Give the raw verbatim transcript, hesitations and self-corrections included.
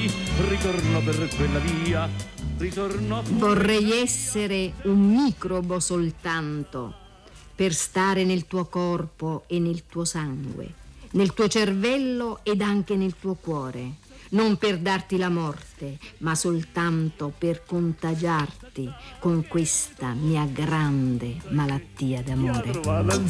mai ritornò per quella via, ritornò. Vorrei essere un microbo soltanto per stare nel tuo corpo e nel tuo sangue, nel tuo cervello ed anche nel tuo cuore, non per darti la morte, ma soltanto per contagiarti con questa mia grande malattia d'amore.